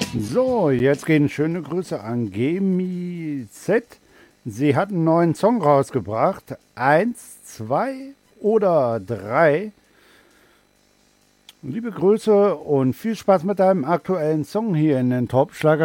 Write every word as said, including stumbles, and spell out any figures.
So, jetzt gehen schöne Grüße an Gemi Z. Sie hat einen neuen Song rausgebracht. Eins, zwei oder drei. Liebe Grüße und viel Spaß mit deinem aktuellen Song hier in den Top Schlager